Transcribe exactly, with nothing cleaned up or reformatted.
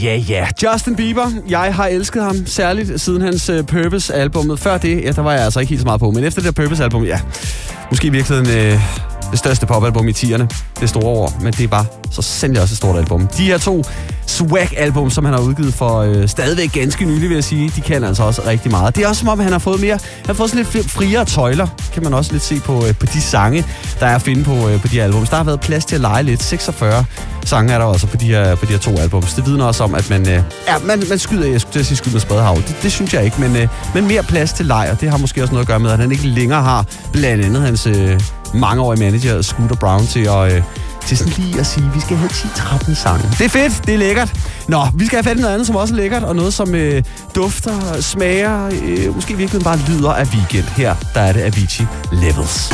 Ja, yeah, ja. Yeah. Justin Bieber. Jeg har elsket ham særligt siden hans uh, Purpose-albummet. Før det, ja, der var jeg altså ikke helt så meget på. Men efter det der Purpose-album, ja, måske i virkeligheden uh, det største popalbum i tierne. Det store år, men det var så sandelig også et stort album. De her to swag-album, som han har udgivet for uh, stadigvæk ganske nylig, vil jeg sige, de kan altså også rigtig meget. Det er også som om, han har fået mere, han har fået sådan lidt friere tøjler, kan man også lidt se på, uh, på de sange, der er at finde på, uh, på de her album. Der har været plads til at lege lidt. seksogfyrre sange er der også på de her, på de her to albums. Det vidner også om, at man, uh, ja, man, man skyder, jeg skulle til at sige skyder med spredhav. Det, det synes jeg ikke, men, uh, men mere plads til leg, og det har måske også noget at gøre med, at han ikke længere har blandt andet hans uh, mangeårige manager, Scooter Braun, til at... Uh, til sådan lige at sige, at vi skal have ti tretten sange. Det er fedt, det er lækkert. Nå, vi skal have fat i noget andet, som også er lækkert, og noget, som øh, dufter, smager, øh, måske virkelig bare lyder af weekend. Her, der er det Avicii Levels.